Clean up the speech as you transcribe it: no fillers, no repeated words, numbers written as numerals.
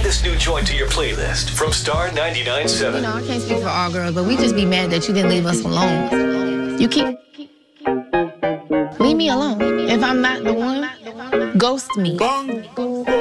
this new joint to your playlist from Star 99.7. You know, I can't speak for all girls, but we just be mad that you didn't leave us alone. You keep... Leave me alone. If I'm not the one, ghost me.